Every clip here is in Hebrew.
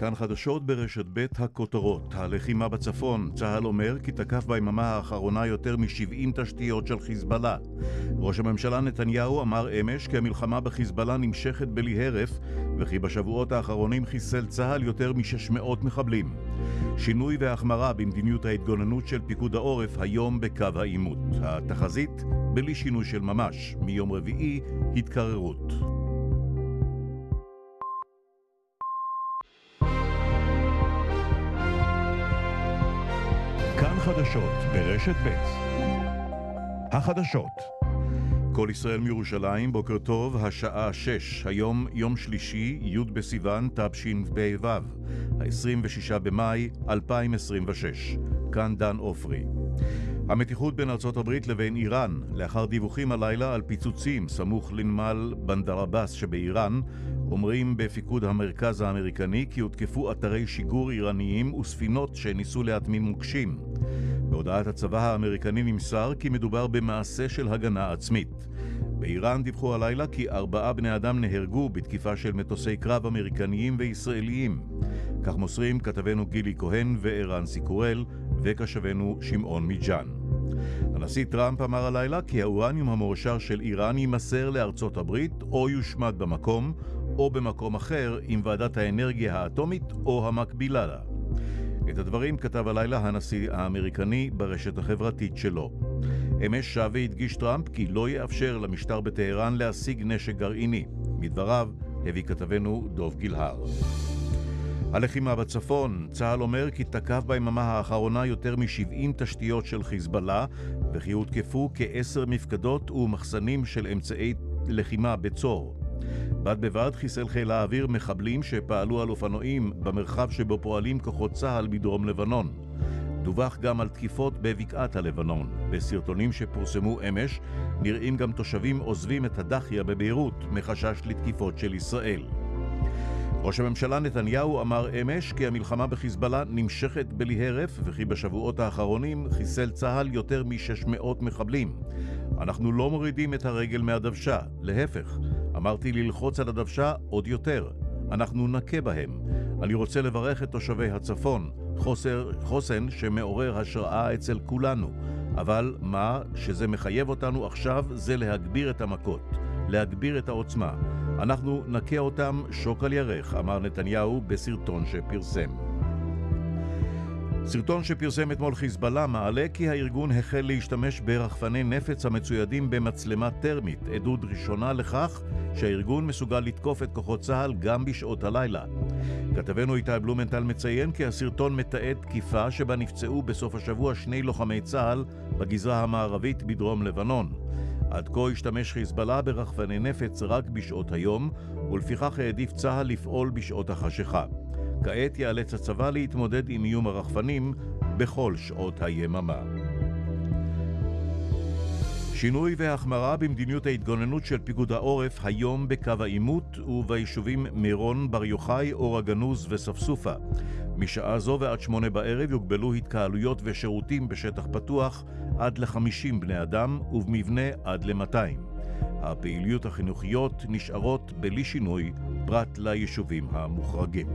כאן חדשות ברשת ב' הכותרות. הלחימה בצפון. צהל אומר כי תקף ביממה האחרונה יותר מ-70 תשתיות של חיזבאללה. ראש הממשלה נתניהו אמר אמש כי המלחמה בחיזבאללה נמשכת בלי הרף, וכי בשבועות האחרונים חיסל צהל יותר מ-600 מחבלים. שינוי והחמרה במדיניות ההתגוננות של פיקוד העורף היום בקו העימות. התחזית בלי שינוי של ממש. מיום רביעי התקררות. כאן חדשות ברשת ב'. החדשות. כל ישראל מירושלים, בוקר טוב, השעה 6. היום יום שלישי, י' בסיוון תשפ"ו, ה-26 במאי 2026. כאן דן אופרי. המתיחות בין ארצות הברית לבין איראן, לאחר דיווחים הלילה על פיצוצים סמוך לנמל בנדר עבאס שבאיראן, אומרים בפיקוד המרכז האמריקני כי הותקפו אתרי שיגור איראניים וספינות שניסו להטמין מוקשים. בהודעת הצבא האמריקני נמסר כי מדובר במעשה של הגנה עצמית. באיראן דיווחו הלילה כי 4 בני אדם נהרגו בתקיפה של מטוסי קרב אמריקניים וישראליים. כך מוסרים כתבנו גילי כהן וערן סיקורל וכשבנו שמעון מיג'אן. הנשיא טראמפ אמר הלילה כי האורניום המועשר של איראן יימסר לארצות הברית או יושמד במקום או במקום אחר עם ועדת האנרגיה האטומית או המקבילה לה. את הדברים כתב הלילה הנשיא האמריקני ברשת החברתית שלו. אמש שב והדגיש טראמפ כי לא יאפשר למשטר בטהרן להשיג נשק גרעיני. מדבריו הביא כתבנו דוב גילהר. הלחימה בצפון. צהל אומר כי תקף ביממה האחרונה יותר מ-70 תשתיות של חיזבאללה, וכי הותקפו כ10 מפקדות ומחסנים של אמצעי לחימה בצור. בד בבד חיסל חיל האוויר מחבלים שפעלו על אופנועים במרחב שבו פועלים כוחות צהל בדרום לבנון. דווח גם על תקיפות בבקעת הלבנון. בסרטונים שפורסמו אמש נראים גם תושבים עוזבים את הדחיה בביירות מחשש לתקיפות של ישראל. ראש הממשלה נתניהו אמר אמש כי המלחמה בחיזבאללה נמשכת בלי הרף, וכי בשבועות האחרונים חיסל צהל יותר מ-600 מחבלים. אנחנו לא מורידים את הרגל מהדוושה, להפך. אמרתי ללחוץ על הדוושה עוד יותר. אנחנו נקה בהם. אני רוצה לברך את תושבי הצפון, חוסן שמעורר השראה אצל כולנו. אבל מה שזה מחייב אותנו עכשיו זה להגביר את המכות, להגביר את העוצמה. אנחנו נקה אותם שוק על ירך, אמר נתניהו בסרטון שפרסם. סרטון שפרסם אתמול חיזבאללה מעלה כי הארגון החל להשתמש ברחפני נפץ המצוידים במצלמה טרמית, עדות ראשונה לכך שהארגון מסוגל לתקוף את כוחות צהל גם בשעות הלילה. כתבנו איתי בלומנטל מציין כי הסרטון מתעד תקיפה שבה נפצעו בסוף השבוע 2 לוחמי צהל בגזרה המערבית בדרום לבנון. עד כה השתמש חיזבאללה ברחפני נפץ רק בשעות היום, ולפיכך העדיף צהל לפעול בשעות החשיכה. כעת יאלץ הצבא להתמודד עם איום הרחפנים בכל שעות היממה. שינוי והחמרה במדיניות ההתגוננות של פיקוד העורף היום בקו העימות וביישובים מירון, בר יוחאי, אור הגנוז וספסופה. משעה זו ועד 8 בערב יוגבלו התקהלויות ושירותים בשטח פתוח עד ל50 בני אדם ובמבנה עד ל200. הפעילויות החינוכיות נשארות בלי שינוי פרט ליישובים המוחרגים.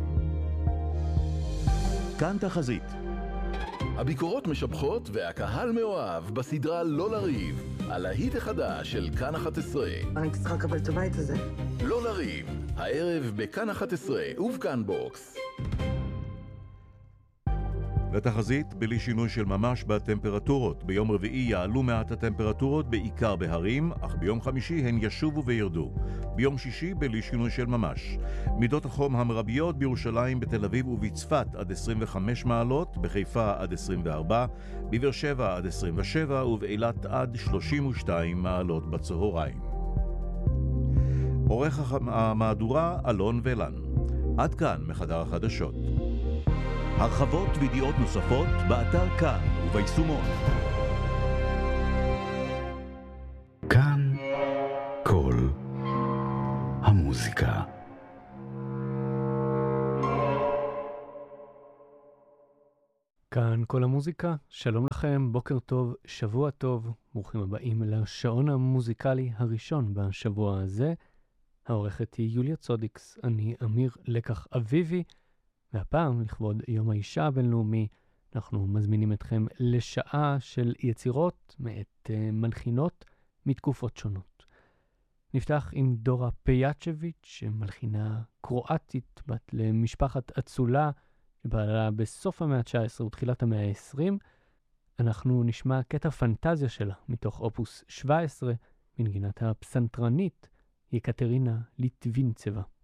כאן תחזית. הביקורות משבחות והקהל מאוהב בסדרה לא לריב, על ההיט החדש של כאן 11. אני צריכה לקבל את הבית הזה. לא לריב, הערב בכאן 11 ובכאן בוקס. לתחזית בלי שינוי של ממש בטמפרטורות. ביום רביעי יעלו מעט הטמפרטורות בעיקר בהרים, אך ביום חמישי הן ישובו וירדו. ביום שישי בלי שינוי של ממש. מידות החום המרביות בירושלים, בתל אביב ובצפת עד 25 מעלות, בחיפה עד 24, בבאר שבע עד 27 ובאילת עד 32 מעלות בצהריים. עורך המהדורה אלון ולן. עד כאן מחדר החדשות. הרחבות וידיעות נוספות באתר כאן וביישומון. כאן כל המוזיקה. כאן כל המוזיקה, שלום לכם, בוקר טוב, שבוע טוב, ברוכים הבאים לשעון המוזיקלי הראשון בשבוע הזה. העורכת היא יוליה צודיקס, אני אמיר לקח אביבי, והפעם, לכבוד יום האישה הבינלאומי, אנחנו מזמינים אתכם לשעה של יצירות מאת מלחינות מתקופות שונות. נפתח עם דורה פיאצ'ביץ', מלחינה קרואטית בת למשפחת אצולה, שבעלה בסוף המאה ה-19 ותחילת המאה ה-20. אנחנו נשמע קטע פנטזיה שלה מתוך אופוס 17, מנגינת הפסנתרנית יקטרינה ליטבינצבה.